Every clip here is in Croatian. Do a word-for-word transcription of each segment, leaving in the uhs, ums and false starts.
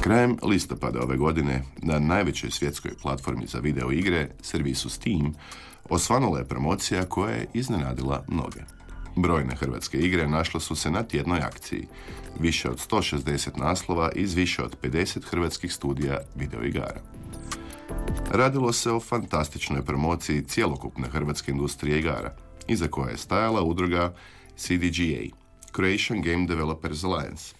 Krajem listopada ove godine na najvećoj svjetskoj platformi za video igre, servisu Steam, osvanula je promocija koja je iznenadila mnoge. Brojne hrvatske igre našle su se na tjednoj akciji. Više od sto šezdeset naslova iz više od pedeset hrvatskih studija videoigara. Radilo se o fantastičnoj promociji cjelokupne hrvatske industrije igara, iza koje je stajala udruga C D G A, Croatian Game Developers Alliance,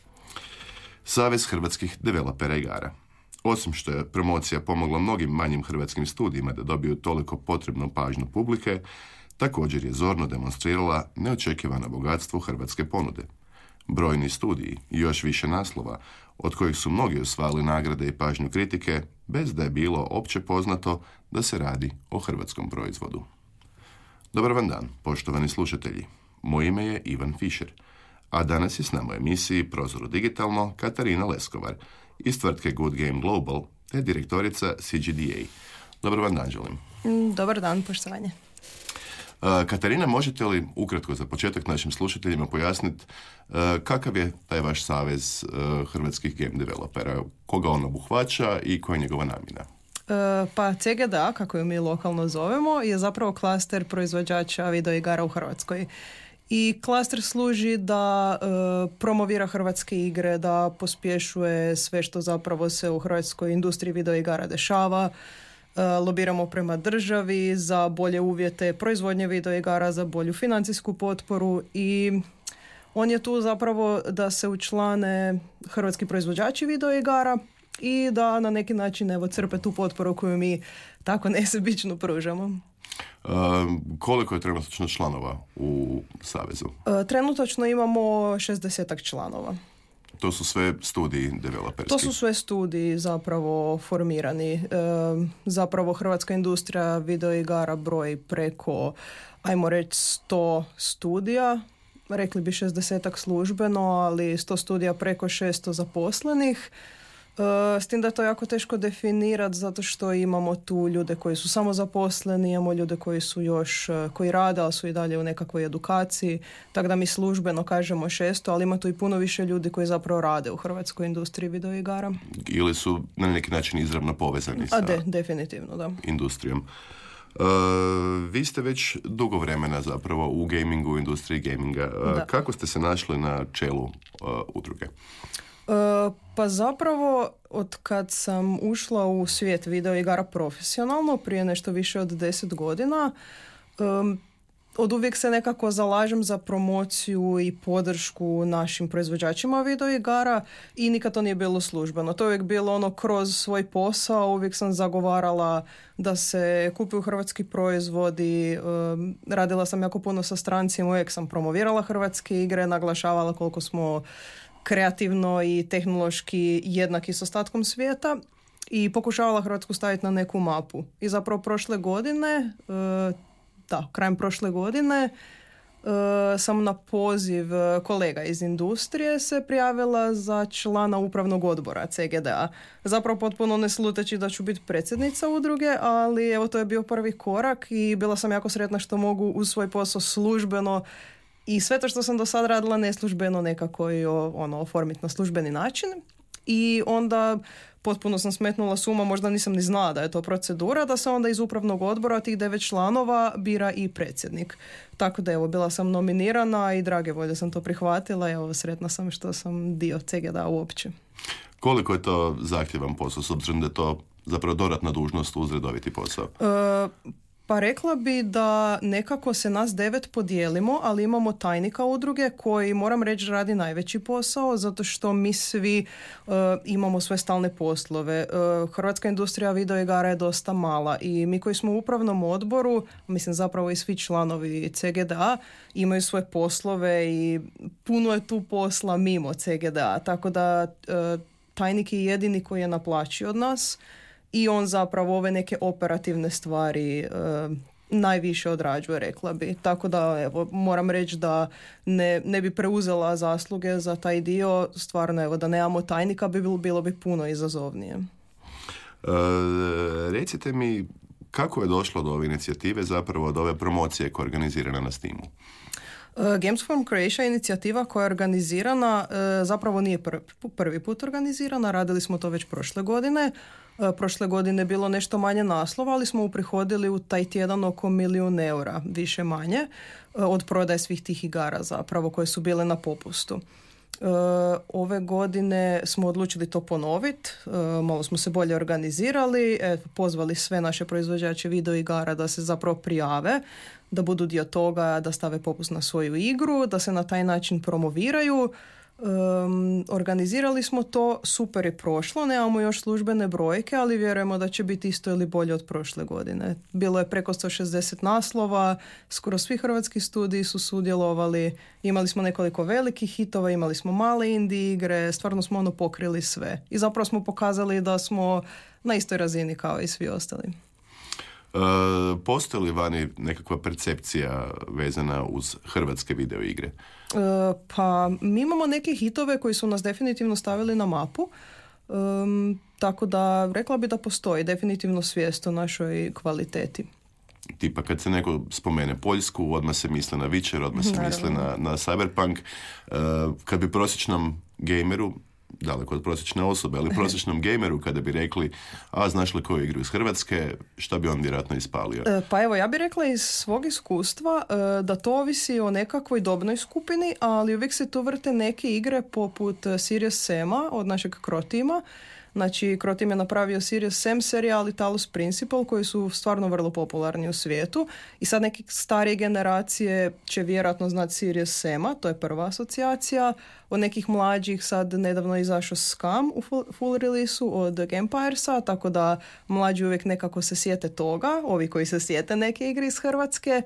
Savez hrvatskih developera igara. Osim što je promocija pomogla mnogim manjim hrvatskim studijima da dobiju toliko potrebnu pažnju publike, također je zorno demonstrirala neočekivano bogatstvo hrvatske ponude. Brojni studiji i još više naslova, od kojih su mnogi osvajali nagrade i pažnju kritike, bez da je bilo opće poznato da se radi o hrvatskom proizvodu. Dobar vam dan, poštovani slušatelji. Moje ime je Ivan Fišer, a danas je s nama u emisiji Prozor u digitalno Katarina Leskovar iz tvrtke Good Game Global te direktorica C G D A. Dobar vam dan želim. Dobar dan, poštovanje. Uh, Katarina, možete li ukratko za početak našim slušateljima pojasniti uh, kakav je taj vaš savez uh, hrvatskih game developera, koga on obuhvaća i koja je njegova namjena? Uh, pa C G D A, kako ju mi lokalno zovemo, je zapravo klaster proizvođača videoigara u Hrvatskoj. I klaster služi da uh, promovira hrvatske igre, da pospješuje sve što zapravo se u hrvatskoj industriji videoigara dešava. Uh, lobiramo prema državi za bolje uvjete proizvodnje videoigara, za bolju financijsku potporu i on je tu zapravo da se učlane hrvatski proizvođači videoigara i da na neki način evo crpe tu potporu koju mi tako nesebično pružamo. Uh, koliko je trenutačno članova u savezu? Uh, trenutačno imamo šezdesetak članova. To su sve studiji developerski? To su sve studiji zapravo formirani. E, zapravo hrvatska industrija videoigara broji preko, ajmo reći, sto studija. Rekli bi šezdesetak službeno, ali sto studija preko šesto zaposlenih. E, s tim da je to jako teško definirati zato što imamo tu ljude koji su samo zaposleni, imamo ljude koji su još, koji rade, ali su i dalje u nekakvoj edukaciji, tako da mi službeno kažemo šesto, ali ima tu i puno više ljudi koji zapravo rade u hrvatskoj industriji videoigara. Ili su na neki način izravno povezani sa A de, definitivno, da. industrijom. Uh, vi ste već dugo vremena zapravo u gamingu, u industriji gaminga. Uh, kako ste se našli na čelu uh, udruge? Uh, pa zapravo od kad sam ušla u svijet videoigara profesionalno prije nešto više od deset godina, um, od uvijek se nekako zalažem za promociju i podršku našim proizvođačima videoigara i nikad to nije bilo službeno. To je uvijek bilo ono kroz svoj posao, uvijek sam zagovarala da se kupuju hrvatski proizvodi, um, radila sam jako puno sa strancima, uvijek sam promovirala hrvatske igre, naglašavala koliko smo kreativno i tehnološki jednaki s ostatkom svijeta i pokušavala Hrvatsku staviti na neku mapu. I zapravo prošle godine, da, krajem prošle godine, sam na poziv kolega iz industrije se prijavila za člana upravnog odbora C G D A. Zapravo potpuno ne sluteći da ću biti predsjednica udruge, ali evo to je bio prvi korak i bila sam jako sretna što mogu uz svoj posao službeno i sve to što sam do sad radila neslužbeno nekako i ono, oformiti na službeni način. I onda potpuno sam smetnula s uma, možda nisam ni znala da je to procedura, da se onda iz upravnog odbora tih devet članova bira i predsjednik. Tako da evo, bila sam nominirana i drage volje sam to prihvatila i evo, sretna sam što sam dio C G D A uopće. Koliko je to zahtjevan posao, s obzirom da je to zapravo dodatna dužnost uz redoviti posao? E, Pa rekla bi da nekako se nas devet podijelimo, ali imamo tajnika udruge koji, moram reći, radi najveći posao zato što mi svi uh, imamo sve stalne poslove. Uh, Hrvatska industrija videoigara je dosta mala i mi koji smo u upravnom odboru, mislim zapravo i svi članovi C G D A, imaju svoje poslove i puno je tu posla mimo C G D A, tako da uh, tajnik je jedini koji je na plaći od nas. I on zapravo ove neke operativne stvari e, najviše odrađuje, rekla bi. Tako da, evo, moram reći da ne, ne bi preuzela zasluge za taj dio. Stvarno, evo, da nemamo tajnika bi bilo, bilo bi puno izazovnije. E, recite mi, kako je došlo do ove inicijative, zapravo do ove promocije koja je organizirana na Steamu? Uh, Games from Croatia je inicijativa koja je organizirana, uh, zapravo nije prvi, prvi put organizirana, radili smo to već prošle godine. Uh, prošle godine je bilo nešto manje naslova, ali smo uprihodili u taj tjedan oko milijun eura, više manje, uh, od prodaje svih tih igara zapravo koje su bile na popustu. Uh, ove godine smo odlučili to ponoviti, uh, malo smo se bolje organizirali, e, pozvali sve naše proizvođače video igara da se zapravo prijave, da budu dio toga, da stave popust na svoju igru, da se na taj način promoviraju. Um, organizirali smo to, super je prošlo, nemamo još službene brojke, ali vjerujemo da će biti isto ili bolje od prošle godine. Bilo je preko sto šezdeset naslova, skoro svi hrvatski studiji su sudjelovali, imali smo nekoliko velikih hitova, imali smo male indie igre, stvarno smo ono pokrili sve. I zapravo smo pokazali da smo na istoj razini kao i svi ostali. E, postoji li vani nekakva percepcija vezana uz hrvatske video igre? E, pa mi imamo neke hitove koji su nas definitivno stavili na mapu, e, tako da rekla bi da postoji definitivno svijest o našoj kvaliteti. Tipa kad se neko spomene Poljsku, odmah se misli na Witcher, odmah se Naravno. misli na, na Cyberpunk. E, kad bi prosječnom gameru, daleko od prosječne osobe, ali prosječnom gameru kada bi rekli, a znaš li koju igru iz Hrvatske, šta bi on vjerojatno ispalio? E, pa evo, ja bih rekla iz svog iskustva e, da to ovisi o nekakvoj dobnoj skupini, ali uvijek se tu vrte neke igre poput Serious Sama od našeg Croteama. Znači, Croteam je napravio Serious Sam serijal i Talos Principle koji su stvarno vrlo popularni u svijetu. I sad neke starije generacije će vjerojatno znati Serious Sama, to je prva asocijacija. Od nekih mlađih sad nedavno je izašao Scum u full, full release-u od Empiresa, tako da mlađi uvijek nekako se sjete toga, ovi koji se sjete neke igre iz Hrvatske.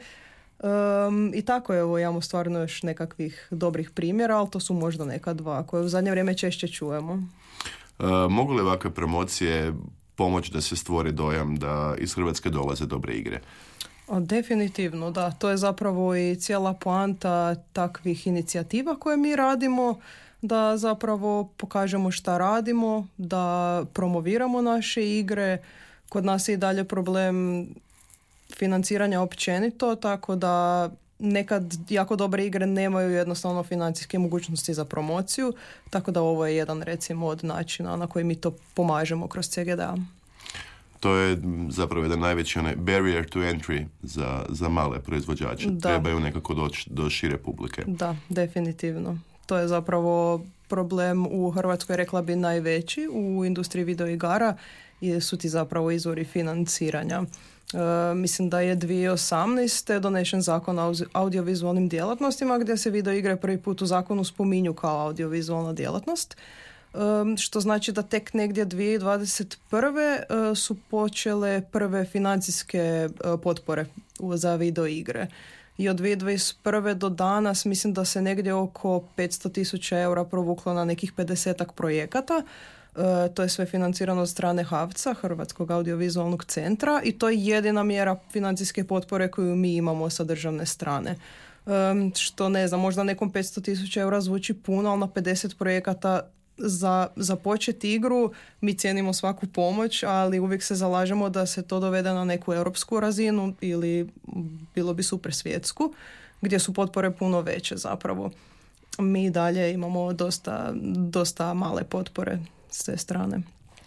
Um, I tako je, evo, imamo stvarno još nekakvih dobrih primjera, ali to su možda neka dva koje u zadnje vrijeme češće čujemo. Uh, mogu li ovakve promocije pomoći da se stvori dojam da iz Hrvatske dolaze dobre igre? O, definitivno, da. To je zapravo i cijela poanta takvih inicijativa koje mi radimo, da zapravo pokažemo šta radimo, da promoviramo naše igre. Kod nas je i dalje problem financiranja općenito, tako da nekad jako dobre igre nemaju jednostavno financijske mogućnosti za promociju, tako da ovo je jedan recimo od načina na koji mi to pomažemo kroz C G D A. To je zapravo jedan najveći onaj barrier to entry za, za male proizvođače. Da. Trebaju nekako doći do šire publike. Da, definitivno. To je zapravo problem u Hrvatskoj, rekla bi, najveći u industriji video igara, su ti zapravo izvori financiranja. Uh, mislim da je dvije tisuće osamnaeste donesen zakon o audiovizualnim djelatnostima gdje se video igre prvi put u zakonu spominju kao audiovizualna djelatnost, um, što znači da tek negdje dvije tisuće dvadeset prve Uh, su počele prve financijske uh, potpore za video igre. I od dvije tisuće dvadeset prve do danas mislim da se negdje oko petsto tisuća eura provuklo na nekih pedesetak projekata. Uh, to je sve financirano od strane HAVC-a, Hrvatskog audiovizualnog centra, i to je jedina mjera financijske potpore koju mi imamo sa državne strane. Um, što ne znam, možda nekom petsto tisuća eura zvuči puno, ali na pedeset projekata za započeti igru mi cijenimo svaku pomoć, ali uvijek se zalažemo da se to dovede na neku europsku razinu ili bilo bi super svjetsku, gdje su potpore puno veće zapravo. Mi dalje imamo dosta, dosta male potpore s te strane.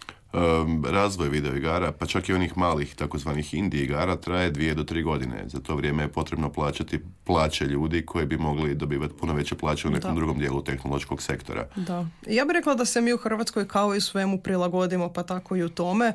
Um, razvoj video igara, pa čak i onih malih takozvanih indie igara, traje dvije do tri godine. Za to vrijeme je potrebno plaćati plaće ljudi koji bi mogli dobivati puno veće plaće u nekom da. drugom dijelu tehnološkog sektora. Da. Ja bih rekla da se mi u Hrvatskoj kao i svemu prilagodimo, pa tako i u tome.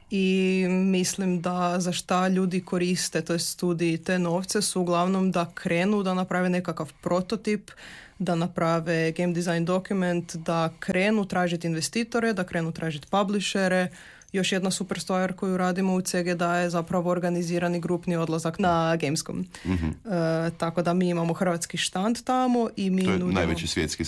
I mislim da za šta ljudi koriste, to je studiji, te novce su uglavnom da krenu, da naprave nekakav prototip, da naprave game design dokument, da krenu tražiti investitore, da krenu tražiti publishere. Još jedna super stvar koju radimo u C G D A je zapravo organizirani grupni odlazak na Gamescom. Mm-hmm. E, tako da mi imamo hrvatski štand tamo i mi to je nudimo... najveći svjetski